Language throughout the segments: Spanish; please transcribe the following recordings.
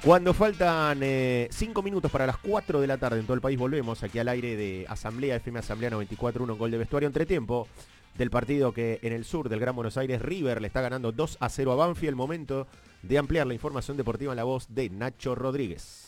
Cuando faltan 5 minutos para las 4 de la tarde en todo el país, volvemos aquí al aire de Asamblea, FM Asamblea 94.1, Gol de Vestuario. Entretiempo del partido que en el sur del Gran Buenos Aires, River le está ganando 2-0 a Banfield. Momento de ampliar la información deportiva en la voz de Nacho Rodríguez.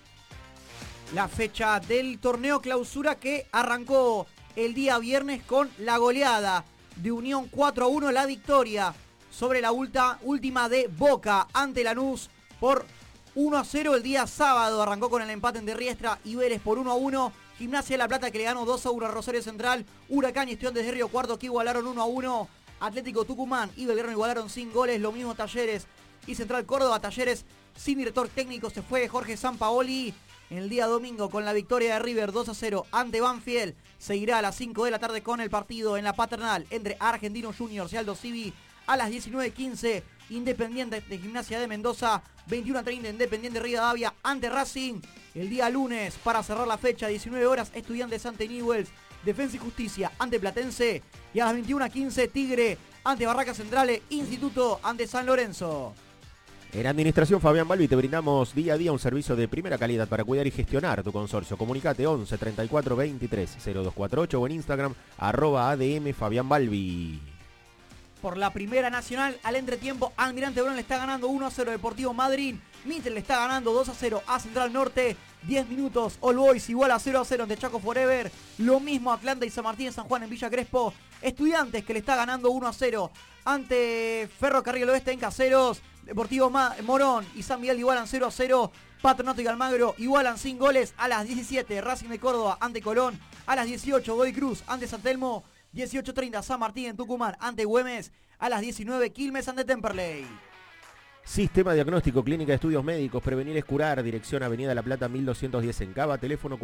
La fecha del torneo clausura que arrancó el día viernes con la goleada de Unión 4-1, la victoria sobre la última de Boca ante Lanús por 1-0. El día sábado arrancó con el empate entre Riestra y Vélez por 1-1. Gimnasia de La Plata que le ganó 2-1 a Rosario Central. Huracán y Estudiantes de Río Cuarto que igualaron 1-1. Atlético Tucumán y Belgrano igualaron sin goles. Lo mismo Talleres y Central Córdoba. Talleres sin director técnico, se fue Jorge Sampaoli. En el día domingo con la victoria de River 2-0 ante Banfield. Seguirá a las 5 de la tarde con el partido en la Paternal entre Argentinos Juniors y Aldo Civi. A las 19:15 Independiente de Gimnasia de Mendoza, 21:30 Independiente Rivadavia ante Racing. El día lunes, para cerrar la fecha, 19 horas, Estudiantes ante Newell's, Defensa y Justicia ante Platense. Y a las 21:15 Tigre ante Barracas Centrales, Instituto ante San Lorenzo. En Administración Fabián Balbi te brindamos día a día un servicio de primera calidad para cuidar y gestionar tu consorcio. Comunicate 11 34 23 0248 o en Instagram @ADM Fabián Balbi. Por la Primera Nacional, al entretiempo, Almirante Brown le está ganando 1-0 Deportivo Madryn. Mitre le está ganando 2-0 a Central Norte. 10 minutos, All Boys igual a 0-0 ante Chaco Forever. Lo mismo Atlanta y San Martín en San Juan en Villa Crespo. Estudiantes que le está ganando 1-0 ante Ferrocarril Oeste en Caseros. Deportivo Morón y San Miguel igualan 0-0. Patronato y Almagro igualan sin goles. A las 17, Racing de Córdoba ante Colón. A las 18, Godoy Cruz ante San Telmo. 18:30 San Martín en Tucumán ante Güemes. A las 19 Quilmes ante Temperley. Sistema Diagnóstico Clínica de Estudios Médicos, Prevenir es Curar, dirección Avenida La Plata 1210 en Cava, teléfono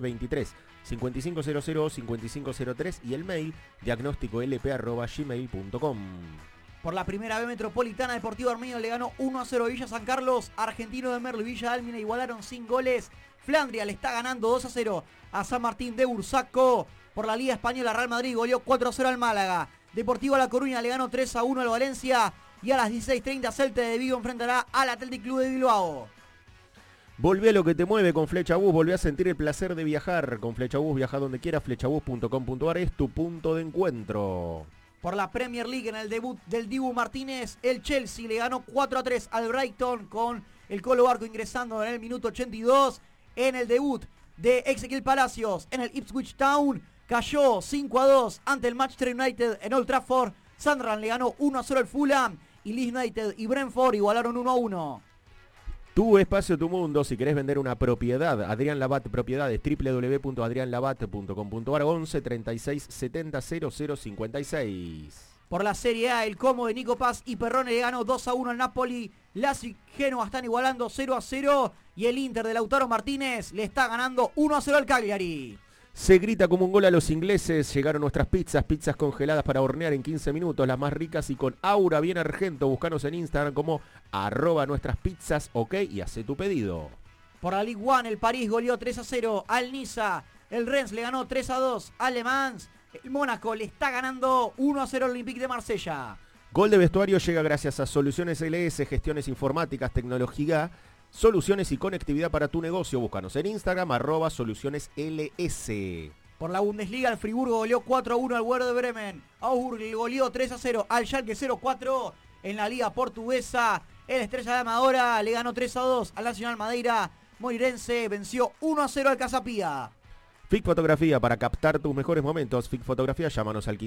4923-5500-5503 y el mail diagnósticolp@gmail.com. Por la Primera B Metropolitana, Deportivo Armenio le ganó 1-0 a Villa San Carlos. Argentino de Merlo y Villa Dálmine igualaron sin goles. Flandria le está ganando 2-0 a San Martín de Bursaco. Por la Liga Española, Real Madrid goleó 4-0 al Málaga. Deportivo La Coruña le ganó 3-1 al Valencia. Y a las 16:30 Celta de Vigo enfrentará al Athletic Club de Bilbao. Volvé a lo que te mueve con Flecha Bus, volvé a sentir el placer de viajar. Con Flecha Bus, viaja donde quieras, flechabus.com.ar es tu punto de encuentro. Por la Premier League, en el debut del Dibu Martínez, el Chelsea le ganó 4-3 al Brighton con el Colo Barco ingresando en el minuto 82. En el debut de Ezequiel Palacios, en el Ipswich Town, cayó 5-2 ante el Manchester United en Old Trafford. Sunderland le ganó 1-0 al Fulham y Leeds United y Brentford igualaron 1-1. Tu espacio, tu mundo. Si querés vender una propiedad, Adrián Labat Propiedades, www.adrianlabat.com.ar 11 36 70 00 56. Por la Serie A, el Como de Nico Paz y Perrone le ganó 2-1 al Napoli. Lazio y Genoa están igualando 0-0 y el Inter de Lautaro Martínez le está ganando 1-0 al Cagliari. Se grita como un gol a los ingleses. Llegaron nuestras pizzas congeladas para hornear en 15 minutos, las más ricas y con aura bien argento. Búscanos en Instagram como @nuestraspizzas, ok, y hace tu pedido. Por la Ligue 1, el París goleó 3-0 al Niza. El Rennes le ganó 3-2 al Le Mans. El Mónaco le está ganando 1-0 al Olympique de Marsella. Gol de Vestuario llega gracias a Soluciones LS, gestiones informáticas, tecnología, soluciones y conectividad para tu negocio. Búscanos en Instagram @solucionesls. Por la Bundesliga, el Friburgo goleó 4-1 al Werder Bremen. Augsburg le goleó 3-0 al Schalke 04. En la Liga Portuguesa, el Estrella de Amadora le ganó 3-2 al Nacional Madeira. Moirense venció 1-0 al Casapía. FIC Fotografía, para captar tus mejores momentos. FIC Fotografía, llámanos al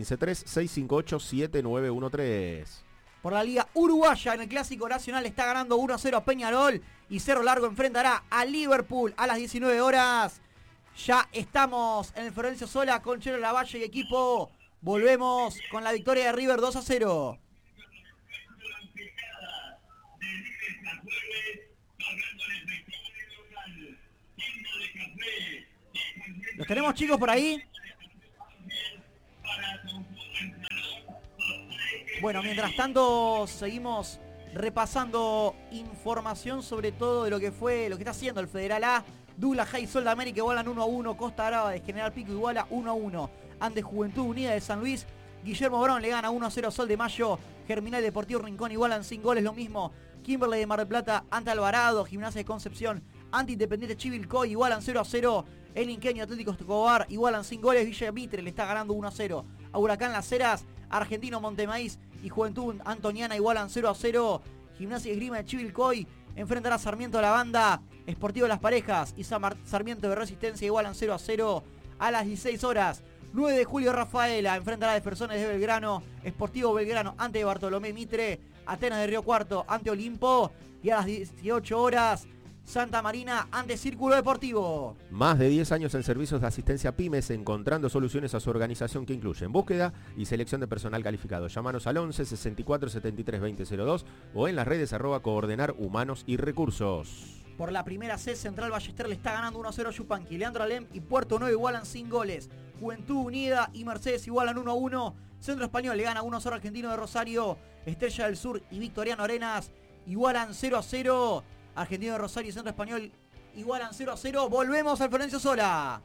153-658-7913. Por la Liga Uruguaya, en el Clásico Nacional está ganando 1-0 a Peñarol y Cerro Largo enfrentará a Liverpool a las 19 horas. Ya estamos en el Florencio Sola con Chelo Lavalle y equipo. Volvemos con la victoria de River 2-0. ¿Los tenemos, chicos, por ahí? Bueno, mientras tanto seguimos repasando información sobre todo de lo que está haciendo el Federal A. Douglas High Sol de América igualan 1-1, Costa Brava de General Pico iguala 1-1 ante Juventud Unida de San Luis. Guillermo Brown le gana 1-0 Sol de Mayo. Germinal Deportivo Rincón igualan sin goles, lo mismo Kimberley de Mar del Plata ante Alvarado. Gimnasia de Concepción ante Independiente Chivilcoy, igualan 0-0. El Inqueño Atlético Escobar igualan sin goles. Villa Mitre le está ganando 1-0 a Huracán Las Heras. Argentino Montemaíz y Juventud Antoniana igualan 0-0. Gimnasia y Esgrima de Chivilcoy enfrentará a Sarmiento de la Banda. Esportivo Las Parejas y Sarmiento de Resistencia igualan 0-0 a las 16 horas. 9 de julio Rafaela enfrentará a Defensores de Belgrano. Esportivo Belgrano ante Bartolomé Mitre. Atenas de Río Cuarto ante Olimpo. Y a las 18 horas Santa Marina ante Círculo Deportivo. Más de 10 años en servicios de asistencia a pymes, encontrando soluciones a su organización que incluyen búsqueda y selección de personal calificado. Llámanos al 11 64 73 2002 o en las redes @coordenar humanos y recursos. Por la primera C, Central Ballester le está ganando 1-0 a Yupanqui. Leandro Alem y Puerto Nuevo igualan sin goles. Juventud Unida y Mercedes igualan 1-1. Centro Español le gana 1-0 a Argentino de Rosario. Estrella del Sur y Victoriano Arenas igualan 0-0. Argentino de Rosario y Centro Español igualan 0-0. Volvemos al Florencio Sola.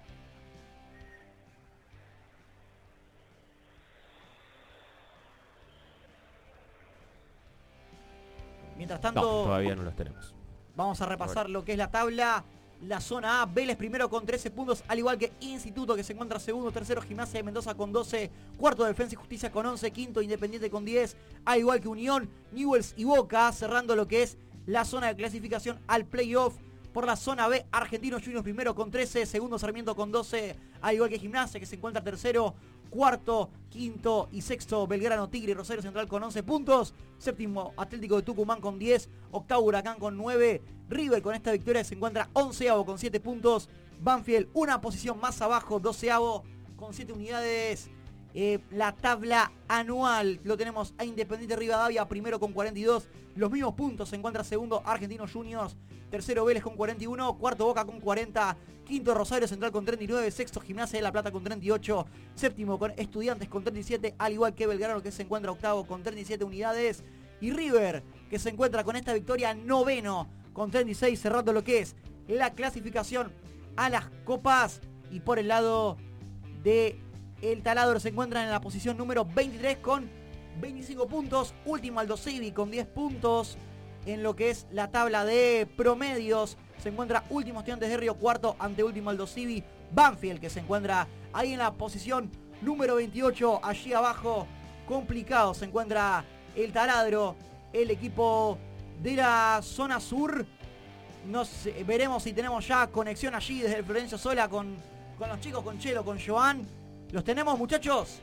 Mientras tanto, todavía no los tenemos. Vamos a repasar lo que es la tabla. La zona A, Vélez primero con 13 puntos, al igual que Instituto, que se encuentra segundo. Tercero, Gimnasia de Mendoza con 12. Cuarto, Defensa y Justicia con 11. Quinto, Independiente con 10. Al igual que Unión, Newell's y Boca, cerrando lo que es la zona de clasificación al playoff. Por la zona B, Argentinos Juniors primero con 13. Segundo, Sarmiento con 12. Al igual que Gimnasia, que se encuentra tercero. Cuarto, quinto y sexto, Belgrano, Tigre y Rosario Central con 11 puntos. Séptimo, Atlético de Tucumán con 10. Octavo, Huracán con 9. River con esta victoria se encuentra 11avo con 7 puntos. Banfield una posición más abajo, 12avo con 7 unidades. La tabla anual lo tenemos a Independiente Rivadavia primero con 42. Los mismos puntos se encuentra segundo Argentinos Juniors. Tercero Vélez con 41. Cuarto Boca con 40. Quinto Rosario Central con 39. Sexto Gimnasia de La Plata con 38. Séptimo con Estudiantes con 37. Al igual que Belgrano, que se encuentra octavo con 37 unidades. Y River, que se encuentra con esta victoria noveno con 36, cerrando lo que es la clasificación a las copas. Y por el lado de el Taladro se encuentra en la posición número 23 con 25 puntos. Último Aldo Civi con 10 puntos. En lo que es la tabla de promedios se encuentra último Estudiantes de Río Cuarto ante último Aldo Civi. Banfield, que se encuentra ahí en la posición número 28. Allí abajo, complicado, se encuentra el Taladro, el equipo de la zona sur. Veremos si tenemos ya conexión allí desde el Florencio Sola con los chicos, con Chelo, con Joan. ¿Los tenemos, muchachos?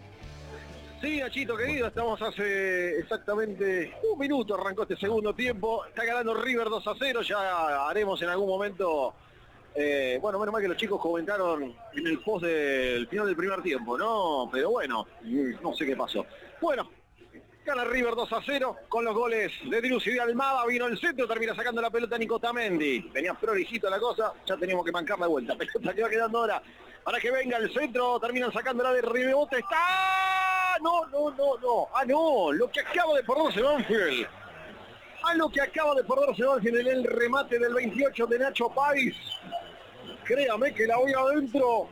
Sí, Nachito querido, estamos hace exactamente un minuto, arrancó este segundo tiempo, está ganando River 2-0, ya haremos en algún momento, bueno, menos mal que los chicos comentaron en el post del final del primer tiempo, ¿no? Pero bueno, no sé qué pasó. Bueno, gana River 2-0 con los goles de Drus y de Almada, vino el centro, termina sacando la pelota Nico Tamendi, venía prolijito la cosa, ya teníamos que mancar la vuelta, pelota que va quedando ahora para que venga el centro, terminan sacándola de rebote, está... No. No, lo que acaba de perderse Banfield. Lo que acaba de perderse Banfield en el remate del 28 de Nacho Páez. Créame que la voy adentro.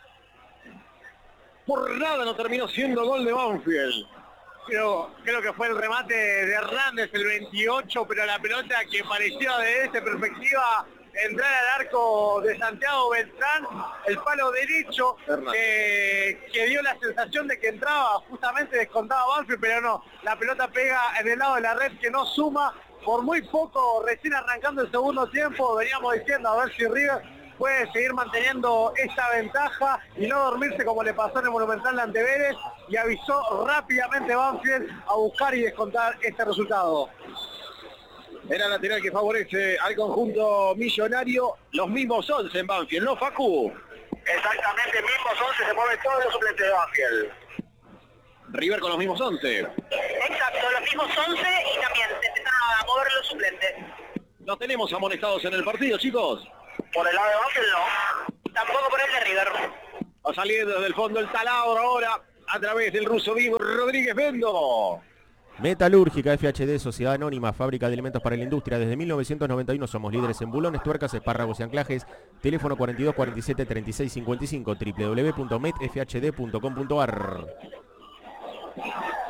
Por nada no terminó siendo gol de Banfield. Creo que fue el remate de Hernández, el 28, pero la pelota que parecía de esta perspectiva entrar al arco de Santiago Beltrán, el palo derecho que dio la sensación de que entraba, justamente descontaba Banfield, pero no, la pelota pega en el lado de la red que no suma, por muy poco, recién arrancando el segundo tiempo, veníamos diciendo a ver si River puede seguir manteniendo esta ventaja y no dormirse como le pasó en el Monumental ante Vélez, y avisó rápidamente Banfield a buscar y descontar este resultado. Era lateral que favorece al conjunto millonario, los mismos 11 en Banfield, ¿no, Facu? Exactamente, mismos 11, se mueven todos los suplentes de Banfield. River con los mismos 11. Exacto, los mismos 11 y también se empezaron a mover los suplentes. ¿Los tenemos amonestados en el partido, chicos? Por el lado de Banfield no, tampoco por el de River. Va saliendo desde el fondo el Taladro ahora, a través del ruso vivo Rodríguez Bendo. Metalúrgica FHD, Sociedad Anónima, fábrica de elementos para la industria. Desde 1991 somos líderes en bulones, tuercas, espárragos y anclajes. Teléfono 42 47 36 55, www.metfhd.com.ar.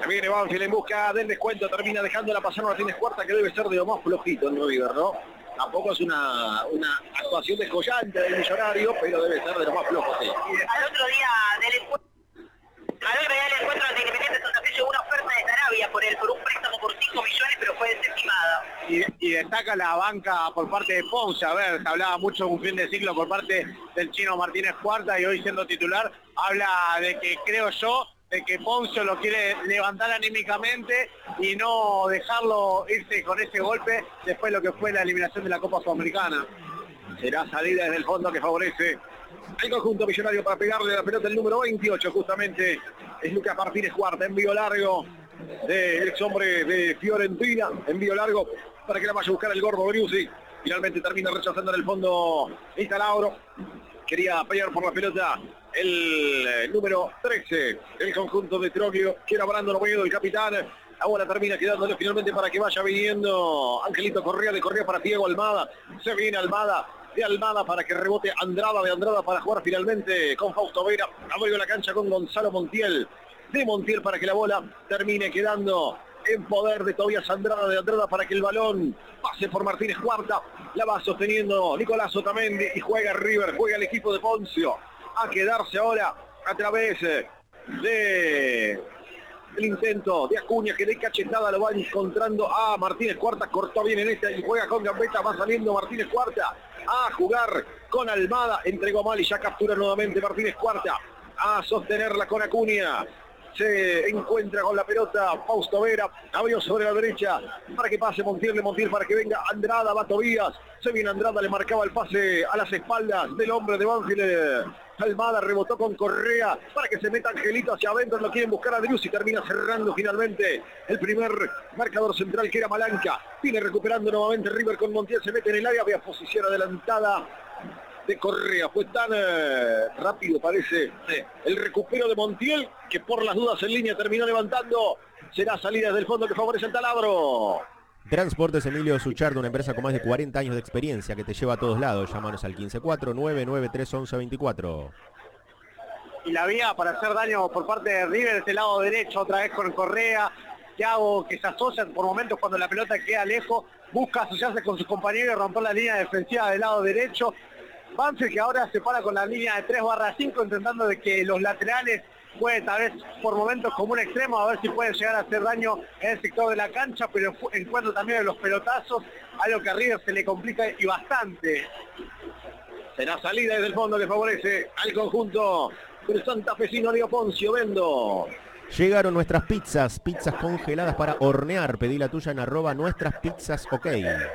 Viene Banfield en busca del descuento, termina dejándola pasar Martínez Cuarta, que debe ser de lo más flojito en River, ¿no? Tampoco es una actuación descollante del Millonario, pero debe ser de lo más flojo, sí. Al otro día del encuentro ante Independiente Santa Fe llegó una oferta de Sarabia por un préstamo por 5 millones, pero fue desestimada. Y destaca la banca por parte de Ponce. A ver, se hablaba mucho de un fin de ciclo por parte del chino Martínez Cuarta y hoy siendo titular, habla de que, creo yo, de que Ponce lo quiere levantar anímicamente y no dejarlo irse con ese golpe después de lo que fue la eliminación de la Copa Sudamericana. Será salida desde el fondo que favorece al conjunto Millonario para pegarle la pelota el número 28, justamente es Lucas Martínez Cuarta, envío largo del ex hombre de Fiorentina, envío largo para que la vaya a buscar el gordo Briusi, finalmente termina rechazando en el fondo Lauro, quería pelear por la pelota el número 13, el conjunto de Troglio, que era Brandon Oviedo, el capitán. Ahora termina quedándole finalmente para que vaya viniendo Angelito Correa, de Correa para Diego Almada. Se viene Almada, de Almada para que rebote Andrada, de Andrada para jugar finalmente con Fausto Vera. Abrió la cancha con Gonzalo Montiel, de Montiel para que la bola termine quedando en poder de Tobias Andrada, de Andrada para que el balón pase por Martínez Cuarta. La va sosteniendo Nicolás Otamendi y juega River, juega el equipo de Poncio a quedarse ahora a través de el intento de Acuña, que de cachetada lo va encontrando a Martínez Cuarta, cortó bien en esta y juega con gambeta, va saliendo Martínez Cuarta a jugar con Almada, entregó mal y ya captura nuevamente Martínez Cuarta a sostenerla con Acuña. Se encuentra con la pelota Fausto Vera, abrió sobre la derecha para que pase Montiel, de Montiel para que venga Andrada, va Tobías, se viene Andrada, le marcaba el pase a las espaldas del hombre de Banfield. Almada rebotó con Correa para que se meta Angelito hacia adentro, lo quieren buscar a Drius y termina cerrando finalmente el primer marcador central, que era Malanca. Viene recuperando nuevamente River con Montiel, se mete en el área, había posición adelantada de Correa, fue tan rápido parece el recupero de Montiel, que por las dudas en línea terminó levantando. Será salida desde el fondo que favorece el Taladro. Transportes Emilio Suchardo, una empresa con más de 40 años de experiencia que te lleva a todos lados. Llámanos al 1549931124. Y la vía para hacer daño por parte de River es el lado derecho, otra vez con Correa, Thiago, que se asocia por momentos cuando la pelota queda lejos, busca asociarse con sus compañeros y romper la línea defensiva del lado derecho. Banfield, que ahora se para con la línea de 3/5, intentando de que los laterales jueguen tal vez por momentos como un extremo, a ver si pueden llegar a hacer daño en el sector de la cancha, pero encuentro también en los pelotazos, algo que a River se le complica y bastante. Será salida desde el fondo que favorece al conjunto del santafesino Leo Poncio Bendo. Llegaron nuestras pizzas congeladas para hornear. Pedí la tuya en @nuestraspizzas OK.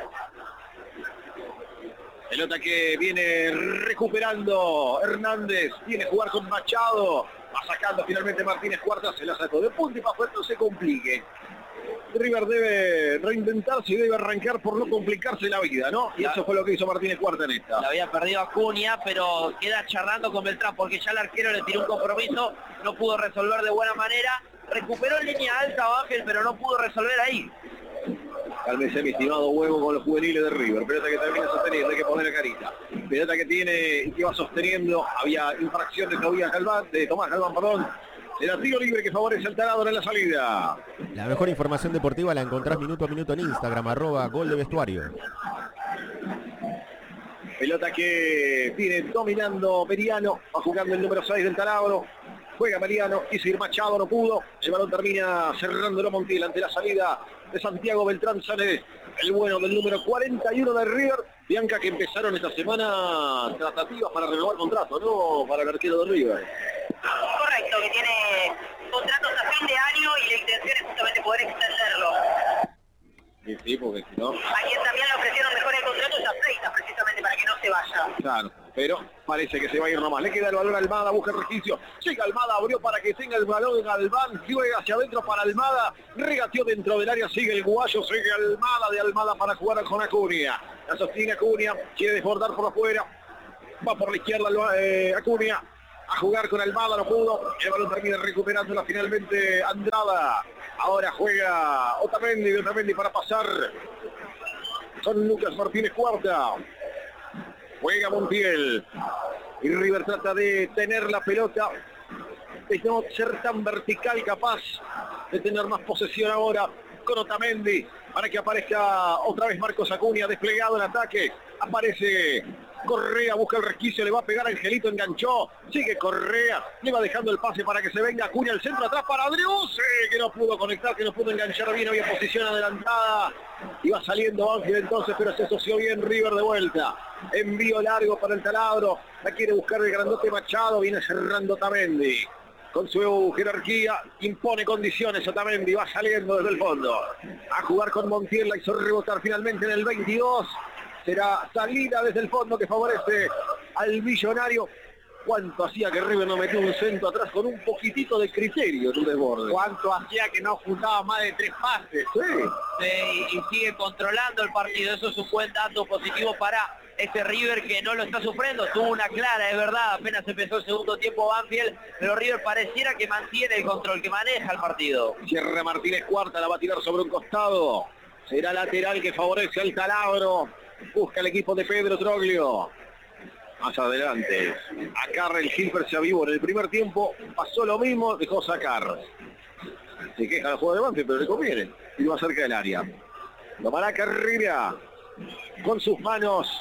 Pelota que viene recuperando Hernández, viene a jugar con Machado, va sacando finalmente Martínez Cuarta, se la sacó de punta y para afuera no se complique. River debe reinventarse y debe arrancar por no complicarse la vida, ¿no? Y eso fue lo que hizo Martínez Cuarta en esta. La había perdido Acuña, pero queda charlando con Beltrán porque ya el arquero le tiró un compromiso, no pudo resolver de buena manera, recuperó en línea alta Banfield, pero no pudo resolver ahí. Cálmese, mi estimado Huevo, con los juveniles de River. Pelota que termina sosteniendo, hay que poner carita. Pelota que tiene y que va sosteniendo. Había infracción de Tomás Galván, perdón. Era tiro libre que favorece al Taladro en la salida. La mejor información deportiva la encontrás minuto a minuto en Instagram, @goldevestuario. Pelota que viene dominando Meriano, va jugando el número 6 del Taladro. Juega Meriano, quiso ir Machado, no pudo. El balón termina cerrándolo Montiel ante la salida de Santiago Beltrán Sanes, el bueno del número 41 de River. Bianca, que empezaron esta semana tratativas para renovar contrato, ¿no? Para el arquero de River. Correcto, que tiene contratos a fin de año y la intención es justamente poder extenderlo. Sí, porque si no... A quien también le ofrecieron mejores contratos a Freitas, precisamente para que no se vaya. Claro, pero parece que se va a ir nomás. Le queda el balón a Almada, busca el registro. Llega Almada, abrió para que tenga el balón Galván, juega hacia adentro para Almada, regateó dentro del área, sigue el guayo, sigue Almada, de Almada para jugar con Acuña. La sostiene Acuña, quiere desbordar por afuera, va por la izquierda Acuña, a jugar con Almada, no pudo, el balón termina recuperándola finalmente Andrada. Ahora juega Otamendi para pasar con Lucas Martínez Cuarta. Juega Montiel. Y River trata de tener la pelota, de no ser tan vertical capaz de tener más posesión ahora con Otamendi, para que aparezca otra vez Marcos Acuña desplegado en ataque. Aparece Correa, busca el resquicio, le va a pegar a Angelito, enganchó, sigue Correa, le va dejando el pase para que se venga Acuña, el centro atrás para Driussi, que no pudo conectar, que no pudo enganchar bien, había posición adelantada, iba saliendo Banfield entonces, pero se asoció bien River de vuelta, envío largo para el taladro, la quiere buscar el grandote Machado, viene cerrando Otamendi, con su jerarquía, impone condiciones Otamendi, va saliendo desde el fondo, a jugar con Montiel, la hizo rebotar finalmente en el 22, será salida desde el fondo que favorece al Millonario. ¿Cuánto hacía que River no metió un centro atrás con un poquitito de criterio en un desborde? ¿Cuánto hacía que no juntaba más de 3 pases? Sí. Y sigue controlando el partido. Eso es un buen dato positivo para este River que no lo está sufriendo. Tuvo una clara, es verdad, apenas empezó el segundo tiempo Banfield, pero River pareciera que mantiene el control, que maneja el partido. Cierra Martínez Cuarta, la va a tirar sobre un costado. Será lateral que favorece al Taladro. Busca el equipo de Pedro Troglio. Más adelante. Acá el Gilbert se avivó. En el primer tiempo pasó lo mismo, dejó sacar. Se queja el juego de Banfield, pero le conviene. Y lo acerca del área. Tomará Carrera con sus manos.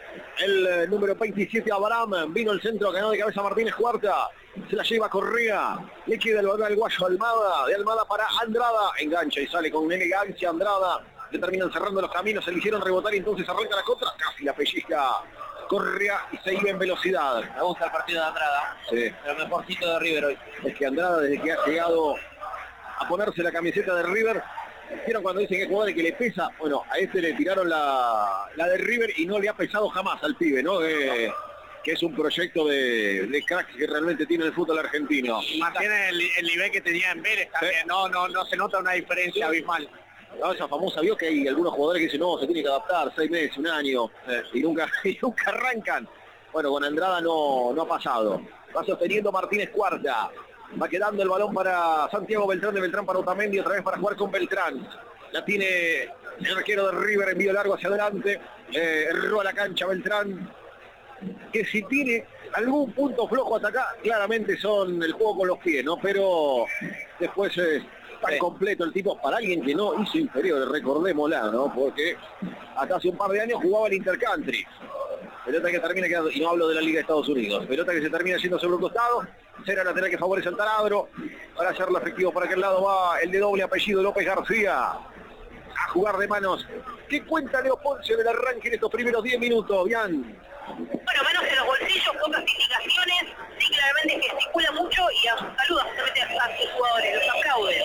El número 27 Abraham. Vino el centro, ganó de cabeza Martínez Cuarta. Se la lleva Correa. Le queda el balón al guayo Almada. De Almada para Andrada. Engancha y sale con elegancia Andrada. Le terminan cerrando los caminos, se le hicieron rebotar y entonces arranca la contra, casi la pellizca Correa y se iba en velocidad. Me gusta el partido de Andrada, sí. El mejorcito de River hoy. Es que Andrada, desde que ha llegado a ponerse la camiseta de River, ¿vieron cuando dicen que es jugador que le pesa? Bueno, a este le tiraron la de River y no le ha pesado jamás al pibe, ¿no? Que es un proyecto de cracks que realmente tiene el fútbol argentino. Mantiene el nivel que tenía en Vélez también, no se nota una diferencia abismal. No, esa famosa, vio que hay algunos jugadores que dicen, no, se tiene que adaptar, 6 meses, un año, y nunca arrancan. Bueno, con Andrada no ha pasado. Va sosteniendo Martínez Cuarta. Va quedando el balón para Santiago Beltrán, de Beltrán para Otamendi, otra vez para jugar con Beltrán. La tiene el arquero de River, envío largo hacia adelante. Erró a la cancha Beltrán, que si tiene algún punto flojo hasta acá, claramente son el juego con los pies, ¿no? Pero después... tan completo el tipo para alguien que no hizo inferiores, recordémosla, ¿no? Porque hasta hace un par de años jugaba el Intercountry. Pelota que termina quedando, y no hablo de la Liga de Estados Unidos, pelota que se termina yendo sobre un costado, será lateral que favorece al Taladro. Para hacerlo efectivo por aquel lado va el de doble apellido López García. A jugar de manos. ¿Qué cuenta Leo Ponce del arranque en estos primeros 10 minutos, Bian? Bueno, manos en los bolsillos, pocas indicaciones, sí, claramente gesticula mucho y saluda justamente a sus jugadores, los aplaude.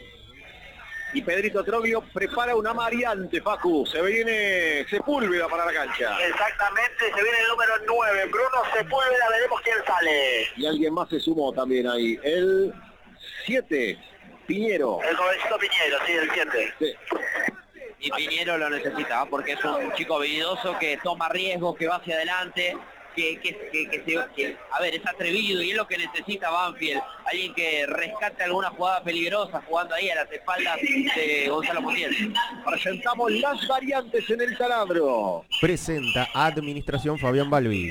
Y Pedrito Troglio prepara una variante, Facu. Se viene Sepúlveda para la cancha. Exactamente, se viene el número 9, Bruno Sepúlveda, veremos quién sale. Y alguien más se sumó también ahí. El 7, Piñero. El jovencito Piñero, sí, el 7. Sí. Y Piñero lo necesita, porque es un chico habilidoso que toma riesgos, que va hacia adelante, que a ver, es atrevido y es lo que necesita Banfield. Alguien que rescate alguna jugada peligrosa jugando ahí a las espaldas de Gonzalo Montiel. Presentamos las variantes en el Taladro. Presenta Administración Fabián Balbi.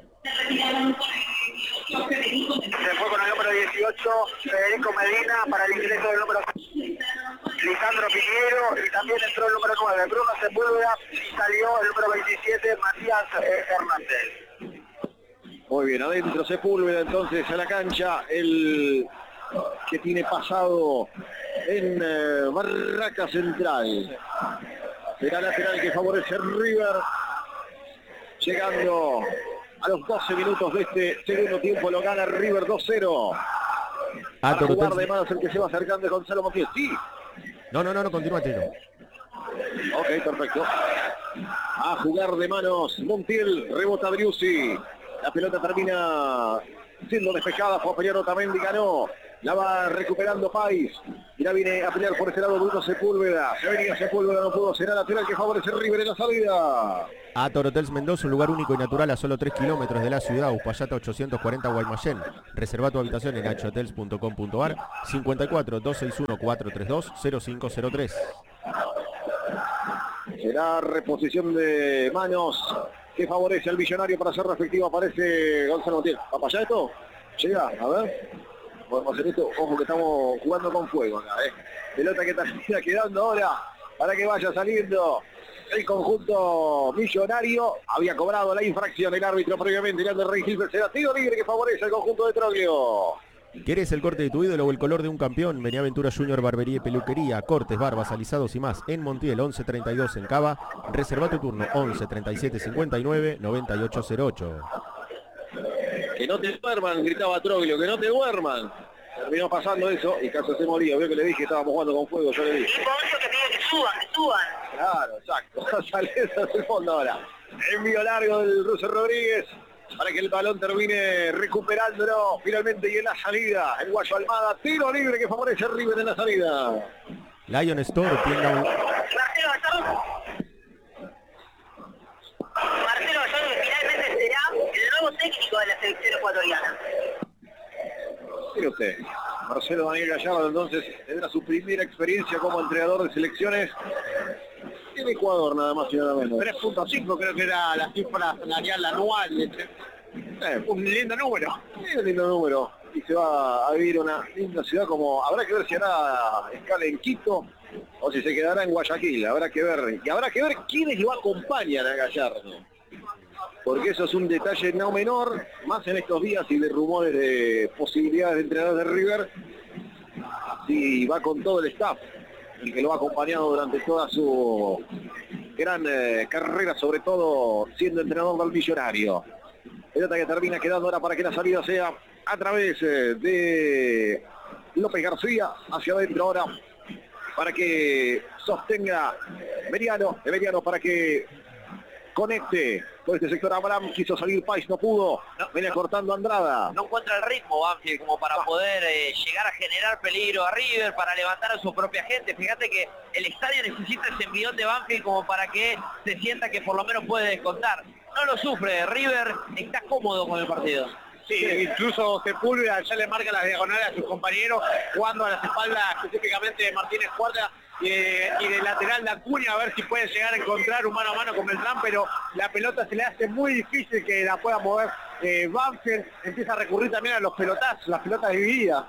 Se fue con el número 18, Federico Medina, para el ingreso del número Lisandro Piñero, y también entró el número 9, Bruno Sepúlveda, y salió el número 27, Matías Hernández. Muy bien, adentro Sepúlveda entonces a la cancha, el que tiene pasado en Barraca Central. Será lateral que favorece a River, llegando a los 12 minutos de este segundo tiempo, lo gana River 2-0. A jugar de manos el que se va acercando es Gonzalo Montiel. Sí. No, continúa, Tino. Ok, perfecto. A jugar de manos Montiel, rebota Driussi. La pelota termina siendo despejada, fue a pelear Otamendi, ganó. La va recuperando Pais. Y la viene a pelear por este lado Bruno Sepúlveda. Se venía Sepúlveda, no pudo. Será lateral que favorece River en la salida. Ator Hotels Mendoza, un lugar único y natural a solo 3 kilómetros de la ciudad. Uspallata 840 Guaymallén. Reserva tu habitación en hotels.com.ar 54 261 432 0503. Será reposición de manos que favorece al Millonario para hacerlo efectivo. Aparece Gonzalo Montiel. ¿Va para allá esto? Llega, a ver. podemos hacer esto. Ojo que estamos jugando con fuego acá, pelota que termina quedando ahora para que vaya saliendo el conjunto millonario. Había cobrado la infracción el árbitro previamente, Leandro Rey Gilbert. Será tiro libre que favorece al conjunto de Troglio. ¿Querés el corte de tu ídolo o el color de un campeón? Vení a Aventura Junior Barbería y Peluquería, cortes, barbas, alisados y más. En Montiel, 1132 en Cava. Reserva tu turno, 11 37 59 9808. Que no te duerman, gritaba Troglio, que no te duerman. Terminó pasando eso y caso se moría. Veo que le dije que estábamos jugando con fuego, yo le dije. Y por eso que pide que suban. Claro, exacto. Sale hacia el fondo ahora. Envío largo del Ruso Rodríguez para que el balón termine recuperándolo finalmente y en la salida. El Guayo Almada, tiro libre que favorece a River en la salida. Lion Store, tienda... Marcelo Gallardo. Marcelo Gallardo que finalmente será el nuevo técnico de la selección ecuatoriana. Mire usted, Marcelo Daniel Gallardo entonces tendrá su primera experiencia como entrenador de selecciones en Ecuador, nada más y nada menos. 3.5 creo que era la cifra salarial anual. Un lindo número. Sí, un lindo número. Y se va a vivir una linda ciudad como... Habrá que ver si hará escala en Quito o si se quedará en Guayaquil. Habrá que ver. Y habrá que ver quiénes lo acompañan a Gallardo. Porque eso es un detalle no menor, más en estos días y de rumores de posibilidades de entrenador de River. Así va con todo el staff, el que lo ha acompañado durante toda su gran carrera, sobre todo siendo entrenador del Millonario. Pelota que termina quedando ahora para que la salida sea a través de López García, hacia adentro ahora, para que sostenga Meriano, para que conecte por este sector. Abraham quiso salir Pais, no pudo, venía cortando Andrada. No encuentra el ritmo Banfield como para poder llegar a generar peligro a River, para levantar a su propia gente. Fíjate que el estadio necesita ese envión de Banfield como para que se sienta que por lo menos puede descontar. No lo sufre, River está cómodo con el partido. Sí, incluso Sepúlveda ya le marca las diagonales a sus compañeros, jugando a las espaldas específicamente de Martínez Cuarta y del lateral de Acuña, a ver si puede llegar a encontrar un mano a mano con Beltrán, pero la pelota se le hace muy difícil que la pueda mover. Banfield empieza a recurrir también a los pelotazos, las pelotas divididas.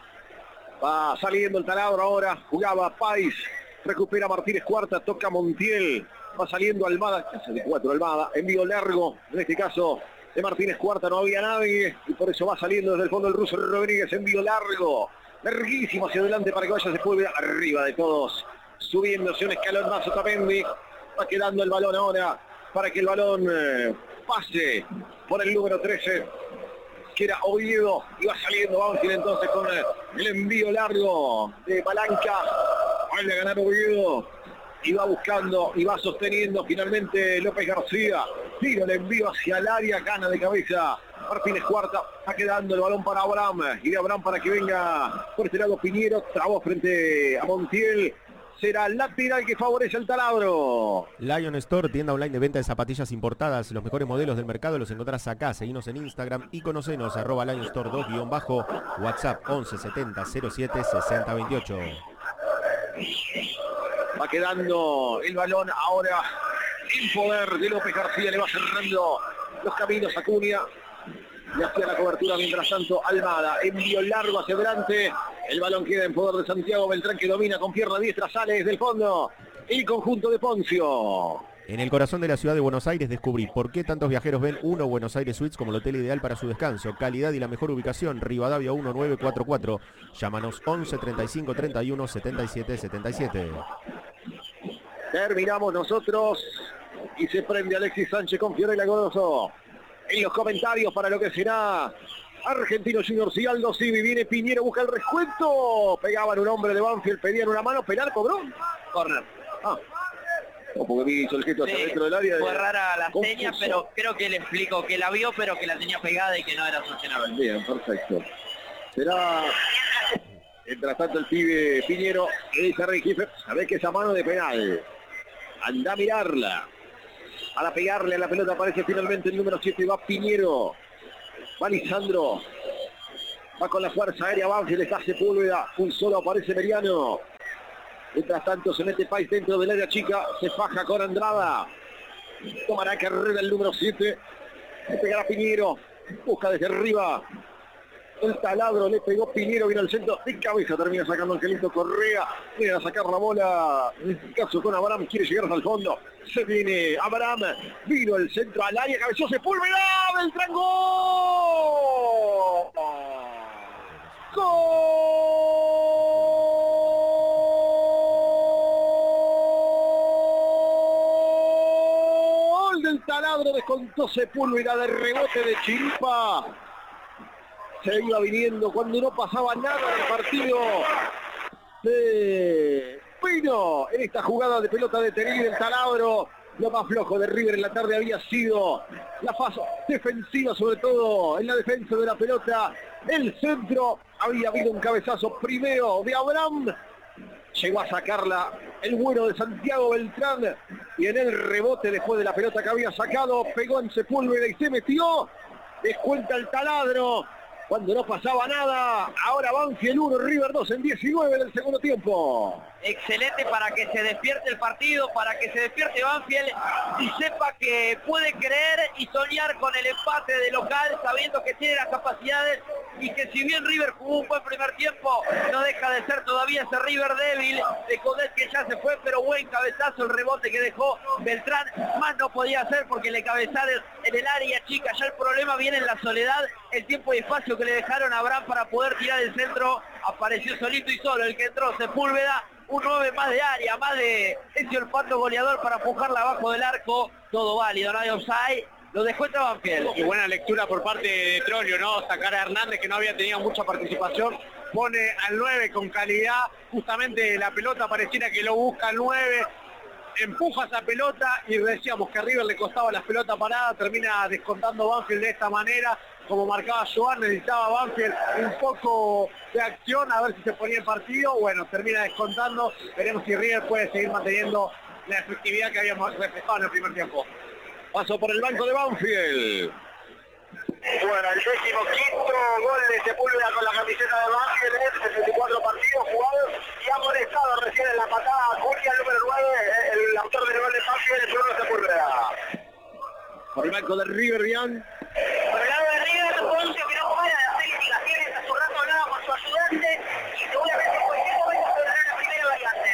Va saliendo el taladro ahora, jugaba Pais, recupera Martínez Cuarta, toca Montiel, va saliendo Almada, hace de 4 Almada, envío largo, en este caso de Martínez Cuarta no había nadie y por eso va saliendo desde el fondo el Ruso Rodríguez, envío largo, larguísimo hacia adelante para que vaya Sepúlveda, arriba de todos, subiéndose un escalón más Otamendi, va quedando el balón ahora para que el balón pase por el número 13, que era Oviedo, y va saliendo Banfield entonces con el envío largo de Palanca, vuelve a ganar Oviedo, y va buscando y va sosteniendo finalmente López García, tira el envío hacia el área, gana de cabeza Martínez Cuarta, está quedando el balón para Abraham, y de Abraham para que venga por este lado Piñero, trabó frente a Montiel, será lateral que favorece el taladro. Lion Store, tienda online de venta de zapatillas importadas, los mejores modelos del mercado los encontrás acá. Seguinos en Instagram y conocenos @Lion Store 2_ WhatsApp 11 70 07 60 28. Va quedando el balón ahora en poder de López García, le va cerrando los caminos a Acuña. Le hacía la cobertura mientras tanto Almada, envío largo hacia adelante, el balón queda en poder de Santiago Beltrán que domina con pierna diestra, sale desde el fondo el conjunto de Poncio. En el corazón de la ciudad de Buenos Aires descubrí por qué tantos viajeros ven Buenos Aires Suites como el hotel ideal para su descanso, calidad y la mejor ubicación, Rivadavia 1944, llámanos 11 35 31 77 77. Terminamos nosotros y se prende Alexis Sánchez con Fiorella Goroso. En los comentarios para lo que será Argentino Junior y Aldo Civi, viene Piñero, busca el descuento. Pegaban un hombre de Banfield, pedían una mano, penal, cobró. Corner. Porque vi hizo el gesto hacia dentro del área. Fue rara la seña, pero creo que le explico que la vio, pero que la tenía pegada y que no era sancionable. Bien, perfecto. Será... Mientras tanto el pibe Piñero le dice a Rey Gilbert, sabés que esa mano de penal. Anda a mirarla. Para pegarle a la pelota aparece finalmente el número 7, va Piñero. Va Lisandro. Va con la fuerza aérea Banfield, está Sepúlveda. Un solo aparece Meriano. Mientras tanto se mete Pais dentro del área chica. Se faja con Andrada. Tomará carrera el número 7. Le pegará Piñero. Busca desde arriba. El taladro le pegó Piñero, viene al centro de cabeza, termina sacando Angelito Correa, viene a sacar la bola, en este caso con Abraham, quiere llegar hasta el fondo, se viene Abraham, vino el centro al área, cabezó Sepúlveda, Beltrán, ¡gol! ¡Gol! Del taladro descontó Sepúlveda de rebote de Chiripa. Se iba viniendo cuando no pasaba nada en el partido de Pino. En esta jugada de pelota de Teregui del taladro, lo más flojo de River en la tarde había sido la fase defensiva, sobre todo en la defensa de la pelota. El centro, había habido un cabezazo primero de Abraham, llegó a sacarla el bueno de Santiago Beltrán, y en el rebote después de la pelota que había sacado, pegó en Sepúlveda y se metió. Descuenta el taladro cuando no pasaba nada. Ahora Banfield 1, River 2 en 19 del segundo tiempo. Excelente para que se despierte el partido, para que se despierte Banfield y sepa que puede creer y soñar con el empate de local, sabiendo que tiene las capacidades y que si bien River jugó un buen primer tiempo, no deja de ser todavía ese River débil de Codet que ya se fue, pero buen cabezazo el rebote que dejó Beltrán, más no podía hacer porque le cabezaron en el área chica. Ya el problema viene en la soledad, el tiempo y espacio que le dejaron a Abraham para poder tirar el centro, apareció solito y solo el que entró, Sepúlveda. Un 9 más de área, más de ese olfato goleador para empujarla abajo del arco. Todo válido, no hay offside. Lo dejó entre Banfield. Y buena lectura por parte de Trollio, ¿no? Sacar a Hernández, que no había tenido mucha participación. Pone al 9 con calidad. Justamente la pelota pareciera que lo busca al 9. Empuja esa pelota y decíamos que a River le costaba las pelotas paradas. Termina descontando Banfield de esta manera. Como marcaba Joan, necesitaba Banfield un poco de acción, a ver si se ponía el partido. Bueno, termina descontando. Veremos si River puede seguir manteniendo la efectividad que habíamos reflejado en el primer tiempo. Paso por el banco de Banfield. Bueno, el 15º gol de Sepúlveda con la camiseta de Banfield en 64 partidos jugados y ha molestado recién en la patada a Acuña, el número 9, el autor del gol de Banfield, el Bruno Sepúlveda. Por el banco de River, bien. Por el lado de River, Poncio que no para de hacer indicaciones, hace un rato hablaba con su ayudante y seguramente en cualquier momento se dará la primera variante.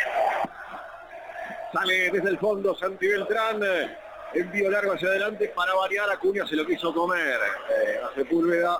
Sale desde el fondo Santi Beltrán, envío largo hacia adelante para variar. Acuña se lo quiso comer a Sepúlveda.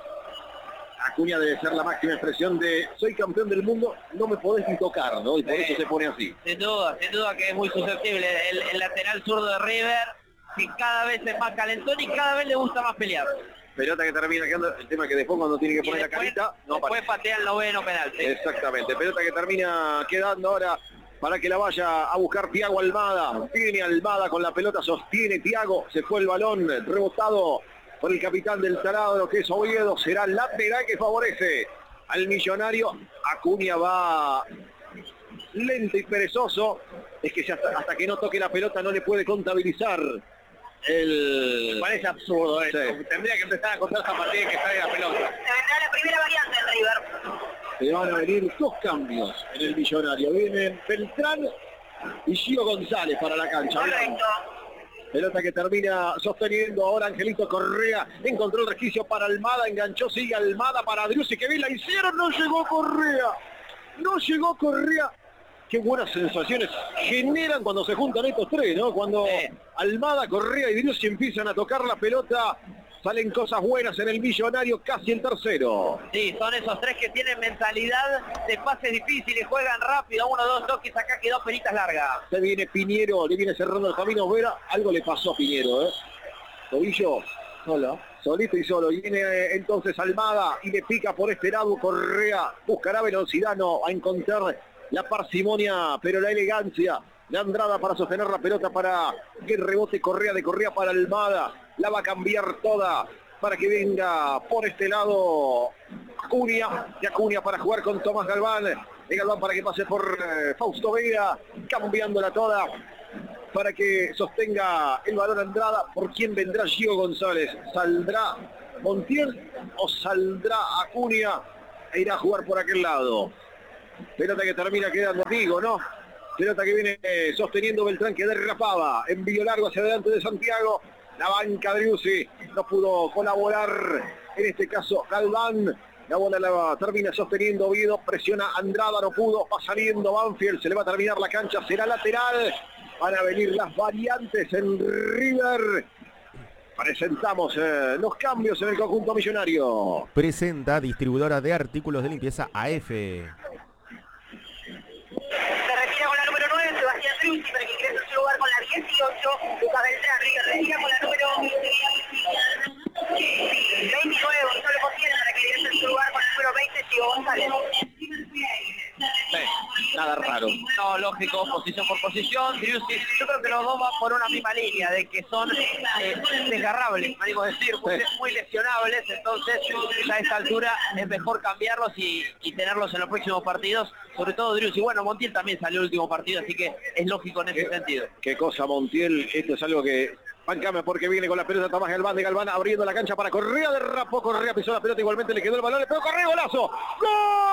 Acuña debe ser la máxima expresión de soy campeón del mundo, no me podés ni tocar, ¿no? Y por eso se pone así. Sin duda que es muy susceptible el lateral zurdo de River, que cada vez es más calentón y cada vez le gusta más pelear. Pelota que termina quedando, el tema que después cuando tiene que poner la carita, no después patea el noveno penalti. Exactamente, pelota que termina quedando ahora para que la vaya a buscar Thiago Almada. Tiene Almada con la pelota, sostiene Thiago, se fue el balón, rebotado por el capitán del taladro que es Oviedo, será lateral que favorece al Millonario. Acuña va lento y perezoso, es que hasta que no toque la pelota no le puede contabilizar el... Me parece absurdo esto. Sí. Tendría que empezar a contar esa partida y que salga la pelota. Se vendrá la primera variante en River. Le van a venir dos cambios en el Millonario. Vienen Beltrán y Gio González para la cancha. Correcto. Pelota que termina sosteniendo ahora Angelito Correa. Encontró el resquicio para Almada, enganchó, sigue Almada para Driussi, que bien la hicieron, no llegó Correa. No llegó Correa. Qué buenas sensaciones generan cuando se juntan estos tres, ¿no? Cuando Almada, Correa y Driussi empiezan a tocar la pelota, salen cosas buenas en el Millonario, casi el tercero. Sí, son esos tres que tienen mentalidad de pases difíciles, juegan rápido, 1, 2 toques, acá quedó pelitas largas. Se viene Piñero, le viene cerrando el camino Vera, algo le pasó a Piñero, ¿eh? Tobillo, solo, solito y solo. Y viene entonces Almada y le pica por este lado Correa, buscará velocidad, no, a encontrar la parsimonia, pero la elegancia de Andrada para sostener la pelota, para que el rebote Correa, de Correa para Almada, la va a cambiar toda para que venga por este lado Acuña, y Acuña para jugar con Tomás Galván, de Galván para que pase por Fausto Vega, cambiándola toda para que sostenga el balón Andrada. ¿Por quién vendrá Gio González? ¿Saldrá Montiel o saldrá Acuña e irá a jugar por aquel lado? Pelota que termina quedando, digo, ¿no? Pelota que viene sosteniendo Beltrán, que derrapaba. Envío largo hacia adelante de Santiago. La banca de Driussi no pudo colaborar. En este caso, Galván La bola la termina sosteniendo Oviedo, presiona Andrada, no pudo, va saliendo Banfield, se le va a terminar la cancha, será lateral. Van a venir las variantes en River. Presentamos los cambios en el conjunto millonario. Presenta distribuidora de artículos de limpieza AF. Se retira con la número 9, Sebastián Trucci, para que ingrese a su lugar con la 18. Lucas Beltrán, River retira con la número 29, Gonzalo Cosías, para que ingrese a su lugar con la número 20, Chico González. Nada raro. No, lógico, posición por posición. Yo creo que los dos van por una misma línea, de que son desgarrables, me digo decir, muy lesionables, entonces ya a esta altura es mejor cambiarlos y tenerlos en los próximos partidos, sobre todo Driussi. Bueno, Montiel también salió el último partido, así que es lógico en ese sentido. Qué cosa Montiel, esto es algo que... Bancame porque viene con la pelota Tomás Galván de Galván abriendo la cancha para Correa, derrapó Correa, pisó la pelota, igualmente le quedó el balón, le pegó Correa, golazo. ¡Gol!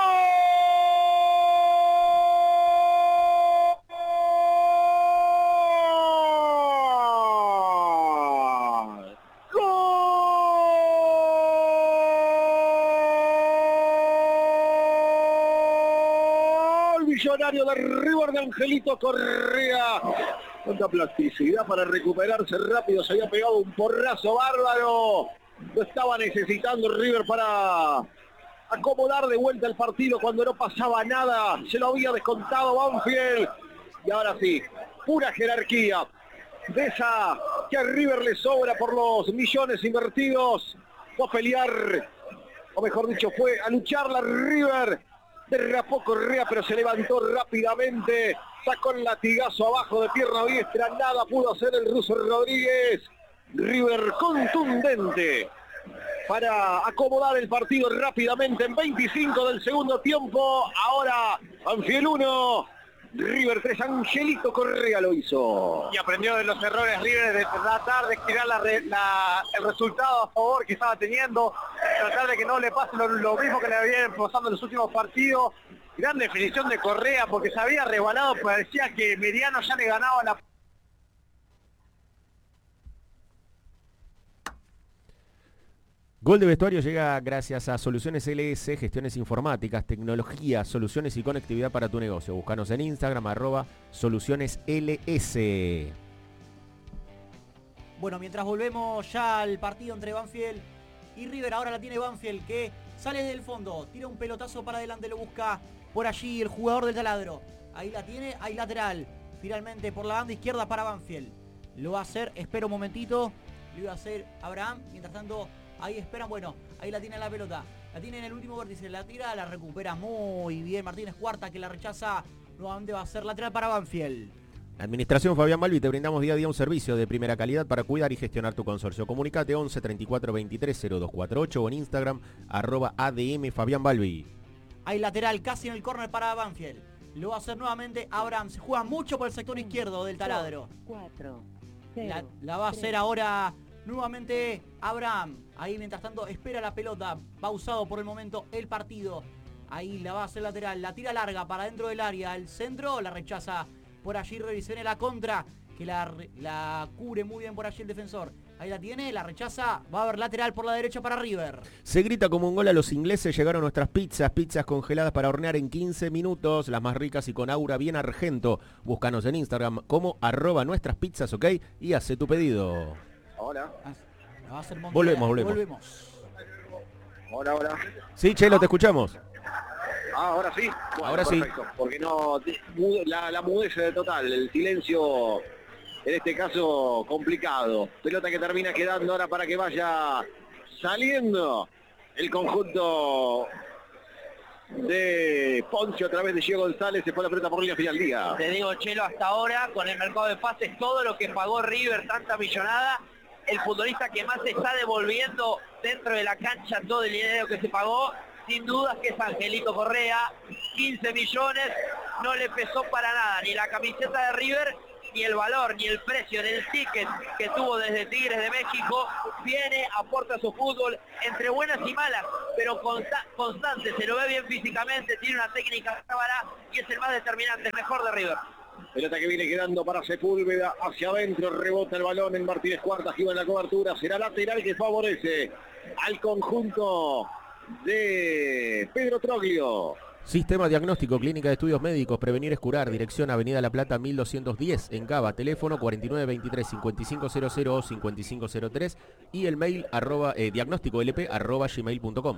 Millonario de River de Angelito Correa. Cuánta plasticidad para recuperarse rápido. Se había pegado un porrazo bárbaro. Lo estaba necesitando River para acomodar de vuelta el partido cuando no pasaba nada. Se lo había descontado Banfield. Y ahora sí, pura jerarquía. De esa que a River le sobra por los millones invertidos. Fue a pelear, o mejor dicho, fue a luchar la River. Derrapó Correa, pero se levantó rápidamente. Sacó el latigazo abajo de pierna diestra. Nada pudo hacer el ruso Rodríguez. River contundente para acomodar el partido rápidamente en 25 del segundo tiempo. Ahora Banfield 1, River 3. Angelito Correa lo hizo. Y aprendió de los errores River, de tratar de estirar el resultado a favor que estaba teniendo, tratar de que no le pase lo mismo que le habían pasado en los últimos partidos. Gran definición de Correa porque se había rebalado, parecía que Mediano ya le ganaba la... Gol de Vestuario llega gracias a Soluciones LS, gestiones informáticas, tecnología, soluciones y conectividad para tu negocio. Búscanos en Instagram, @SolucionesLS. Bueno, mientras volvemos ya al partido entre Banfield y River, ahora la tiene Banfield, que sale del fondo, tira un pelotazo para adelante, lo busca por allí el jugador del Taladro. Ahí la tiene, hay lateral. Finalmente por la banda izquierda para Banfield. Lo va a hacer, espera un momentito, lo iba a hacer Abraham. Mientras tanto, ahí esperan, bueno, ahí la tiene la pelota. La tiene en el último vértice, la tira, la recupera muy bien Martínez Cuarta, que la rechaza. Nuevamente va a ser lateral para Banfield. Administración Fabián Balbi, te brindamos día a día un servicio de primera calidad para cuidar y gestionar tu consorcio. Comunicate 11 34 23 0248 o en Instagram @ADM Fabián Balbi. Hay lateral casi en el córner para Banfield. Lo va a hacer nuevamente Abraham. Se juega mucho por el sector izquierdo del Taladro. La va a hacer ahora nuevamente Abraham. Ahí mientras tanto espera la pelota. Pausado por el momento el partido. Ahí la va a hacer lateral. La tira larga para dentro del área. El centro la rechaza por allí. Revisen la contra. Que la cubre muy bien por allí el defensor. Ahí la tiene, la rechaza. Va a haber lateral por la derecha para River. Se grita como un gol a los ingleses. Llegaron nuestras pizzas congeladas para hornear en 15 minutos. Las más ricas y con aura bien argento. Búscanos en Instagram como @nuestraspizzas, ok, y hace tu pedido. Hola. Va a ser Volvemos. Hola. Sí, Chelo, te escuchamos. Ahora sí. Bueno, ahora perfecto, sí. Porque no, la mudez total, el silencio, en este caso complicado. Pelota que termina quedando ahora para que vaya saliendo el conjunto de Poncio a través de Gio González. Se fue la pelota por línea final día. Te digo, Chelo, hasta ahora con el mercado de pases, todo lo que pagó River, tanta millonada, el futbolista que más se está devolviendo dentro de la cancha todo el dinero que se pagó, sin dudas que es Angelito Correa. 15 millones, no le pesó para nada, ni la camiseta de River, ni el valor, ni el precio del ticket que tuvo desde Tigres de México. Viene, aporta su fútbol entre buenas y malas, pero constante, se lo ve bien físicamente, tiene una técnica bárbara y es el más determinante, el mejor de River. Pelota que viene quedando para Sepúlveda, hacia adentro, rebota el balón en Martínez Cuarta, gira en la cobertura, será lateral que favorece al conjunto de Pedro Troglio. Sistema Diagnóstico, Clínica de Estudios Médicos, Prevenir es Curar, dirección Avenida La Plata 1210 en Cava, teléfono 4923-5500 o 5503 y el mail diagnósticolp@gmail.com.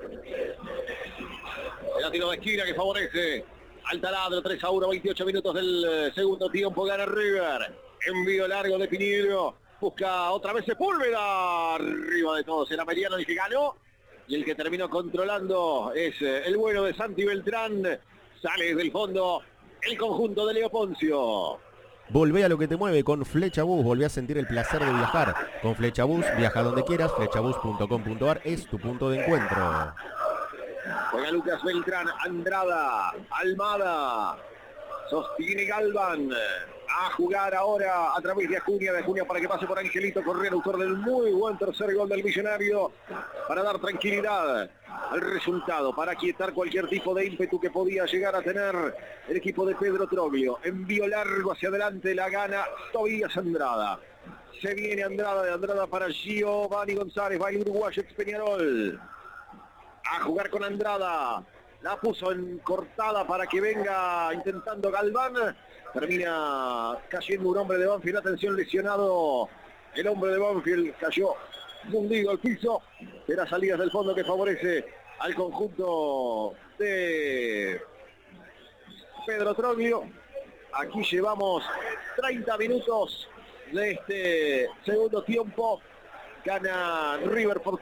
El tiro de esquina que favorece al Taladro, 3-1, 28 minutos del segundo tiempo, gana River. Envío largo de Piñero, busca otra vez Sepúlveda, arriba de todos, era Mediano el que ganó. Y el que terminó controlando es el bueno de Santi Beltrán. Sale desde el fondo el conjunto de Leo Poncio. Volvé a lo que te mueve con Flecha Bus. Volvé a sentir el placer de viajar. Con Flecha Bus, viaja donde quieras. Flechabus.com.ar es tu punto de encuentro. Juega Lucas Beltrán, Andrada, Almada. Sostiene Galván. A jugar ahora a través de Acuña para que pase por Angelito Correa, autor del muy buen tercer gol del Millonario, para dar tranquilidad al resultado, para quietar cualquier tipo de ímpetu que podía llegar a tener el equipo de Pedro Troglio. Envío largo hacia adelante, la gana Tobías Andrada. Se viene Andrada, de Andrada para Giovanni González, va el uruguayo ex Peñarol. A jugar con Andrada. La puso en cortada para que venga intentando Galván. Termina cayendo un hombre de Banfield. Atención, lesionado. El hombre de Banfield cayó fundido al piso. Será salidas del fondo que favorece al conjunto de Pedro Troglio. Aquí llevamos 30 minutos de este segundo tiempo. Gana River por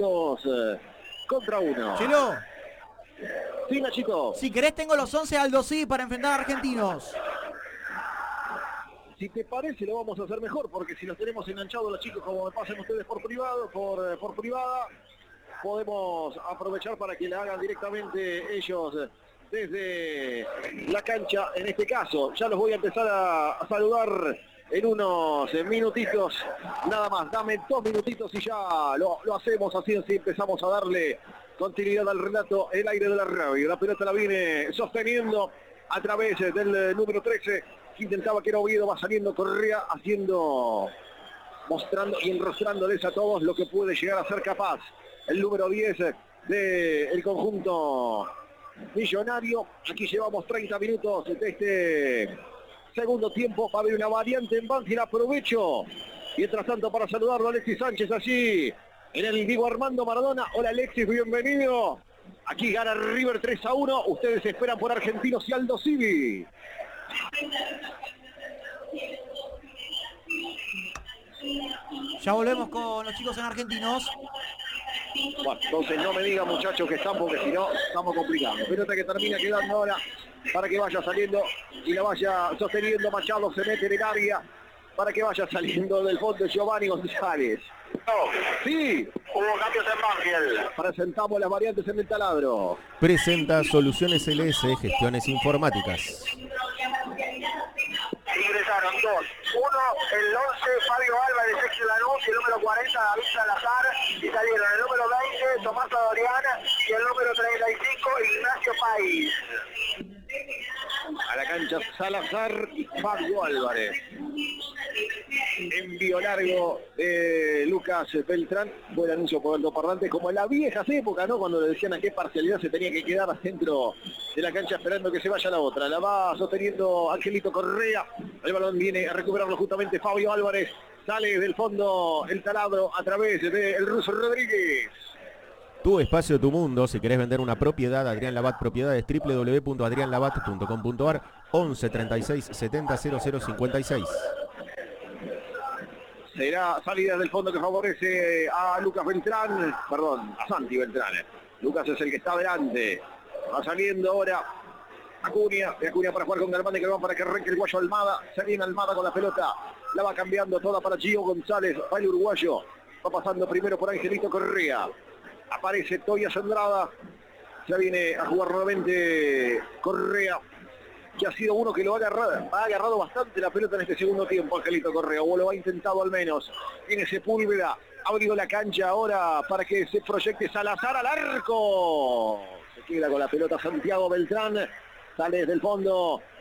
3-1 Chelo, Sí, Nachito. si querés tengo los 11 Aldo sí para enfrentar a Argentinos. Si te parece lo vamos a hacer mejor, porque si los tenemos enganchados los chicos como me pasen ustedes por privado, por privada, podemos aprovechar para que la hagan directamente ellos desde la cancha. En este caso, ya los voy a empezar a saludar en unos minutitos, nada más. Dame 2 minutitos y ya lo hacemos así empezamos a darle continuidad al relato, el aire de la radio. La pelota la viene sosteniendo a través del número 13, que intentaba que era Oviedo, va saliendo Correa, mostrando y enrostrándoles a todos lo que puede llegar a ser capaz. El número 10 del conjunto millonario. Aquí llevamos 30 minutos de este segundo tiempo. Va a haber una variante en Banfield, aprovecho. Mientras tanto, para saludarlo a Alexis Sánchez allí en el Diego Armando Maradona. Hola Alexis, bienvenido. Aquí gana River 3-1. Ustedes esperan por Argentinos y Aldo Civi. Ya volvemos con los chicos en Argentinos. Bueno, entonces no me digan muchachos que están, porque si no estamos complicados. Pelota que termina quedando ahora para que vaya saliendo y la vaya sosteniendo Machado. Se mete en el área para que vaya saliendo del fondo Giovanni González. Sí, Hubo cambios en Banfield. presentamos las variantes en el taladro. Presenta Soluciones LS, gestiones informáticas. Ingresaron 2. Uno, el 11, Fabio Álvarez, ex Lanús, y el número 40, David Salazar. Y salieron el número 20, Tomás Adoriana, y el número 35, Ignacio País. A la cancha Salazar y Fabio Álvarez. Envío largo de Lucas Beltrán. Buen anuncio por altoparlantes, como en las viejas épocas, ¿no? Cuando le decían a qué parcialidad se tenía que quedar dentro de la cancha esperando que se vaya la otra. La va sosteniendo Angelito Correa. El balón viene a recuperarlo justamente Fabio Álvarez. Sale del fondo el taladro a través del ruso Rodríguez. Tu espacio, tu mundo. Si querés vender una propiedad, Adrián Labat Propiedades, www.adrianlabat.com.ar, 11 36 70 00 56. Será salida del fondo que favorece a Lucas Beltrán, perdón, a Santi Beltrán. Lucas es el que está adelante. Va saliendo ahora Acuña, de Acuña para jugar con Galván, de Galván para que arranque el guayo Almada. Se viene Almada con la pelota, la va cambiando toda para Gio González, va el uruguayo. Va pasando primero por Angelito Correa. Aparece Tobias Andrada. Ya viene a jugar nuevamente Correa, que ha sido uno que lo ha agarrado bastante la pelota en este segundo tiempo, Angelito Correa, o lo ha intentado al menos. Tiene Sepúlveda, ha abrido la cancha ahora para que se proyecte Salazar al arco. Se queda con la pelota Santiago Beltrán, sale desde el fondo